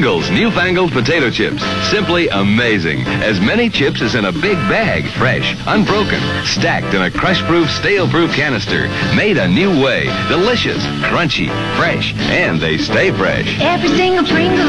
Pringles newfangled potato chips. Simply amazing. As many chips as in a big bag. Fresh, unbroken, stacked in a crush-proof, stale-proof canister. Made a new way. Delicious, crunchy, fresh, and they stay fresh. Every single Pringle